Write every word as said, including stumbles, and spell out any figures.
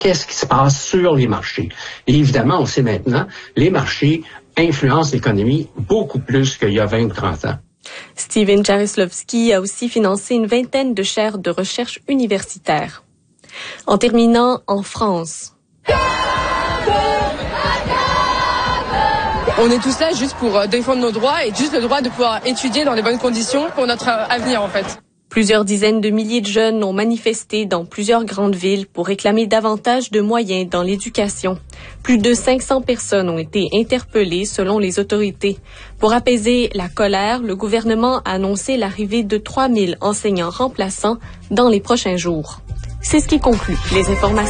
qu'est-ce qui se passe sur les marchés. Et évidemment, on sait maintenant, les marchés influencent l'économie beaucoup plus qu'il y a vingt ou trente ans. Steven Jarislowski a aussi financé une vingtaine de chaires de recherche universitaire. En terminant, en France. On est tous là juste pour défendre nos droits et juste le droit de pouvoir étudier dans les bonnes conditions pour notre avenir en fait. Plusieurs dizaines de milliers de jeunes ont manifesté dans plusieurs grandes villes pour réclamer davantage de moyens dans l'éducation. Plus de cinq cents personnes ont été interpellées selon les autorités. Pour apaiser la colère, le gouvernement a annoncé l'arrivée de trois mille enseignants remplaçants dans les prochains jours. C'est ce qui conclut les informations.